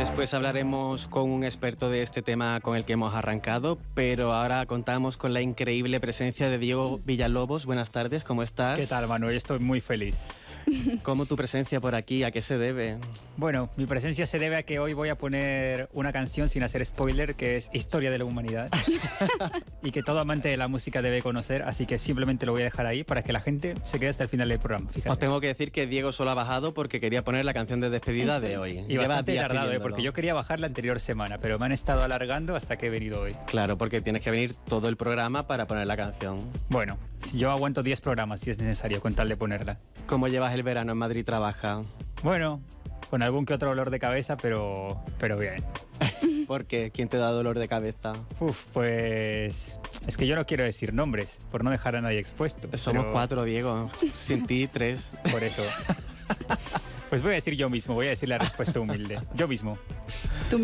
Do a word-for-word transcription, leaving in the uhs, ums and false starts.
Después hablaremos con un experto de este tema con el que hemos arrancado, pero ahora contamos con la increíble presencia de Diego Villalobos. Buenas tardes, ¿cómo estás? ¿Qué tal, Manuel? Estoy muy feliz. ¿Cómo tu presencia por aquí? ¿A qué se debe? Bueno, mi presencia se debe a que hoy voy a poner una canción sin hacer spoiler, que es Historia de la Humanidad, y que todo amante de la música debe conocer, así que simplemente lo voy a dejar ahí para que la gente se quede hasta el final del programa. Fíjate. Os tengo que decir que Diego solo ha bajado porque quería poner la canción de despedida Eso de es. hoy. Y Lleva bastante días tardado, ¿eh? pidiéndolo. Porque yo quería bajar la anterior semana, pero me han estado alargando hasta que he venido hoy. Claro, porque tienes que venir todo el programa para poner la canción. Bueno, si yo aguanto diez programas si es necesario con tal de ponerla. ¿Cómo llevas el verano en Madrid? ¿Trabaja? Bueno, con algún que otro dolor de cabeza, pero, pero bien. ¿Por qué? ¿Quién te da dolor de cabeza? Uf, pues... Es que yo no quiero decir nombres, por no dejar a nadie expuesto. Somos pero cuatro, Diego. Sin ti, tres. Por eso. Pues voy a decir yo mismo, voy a decir la respuesta humilde. Yo mismo.